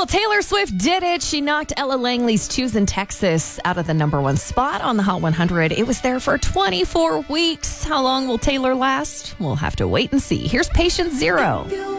Well, Taylor Swift did it. She knocked Ella Langley's Choosing Texas out of the number one spot on the Hot 100. It was there for 24 weeks. How long will Taylor last? We'll have to wait and see. Here's Patient Zero.